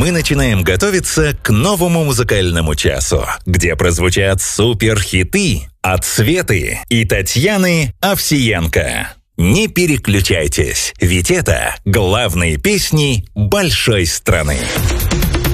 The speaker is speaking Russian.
мы начинаем готовиться к новому музыкальному часу, где прозвучат суперхиты от Светы и Татьяны Овсиенко. Не переключайтесь, ведь это главные песни большой страны.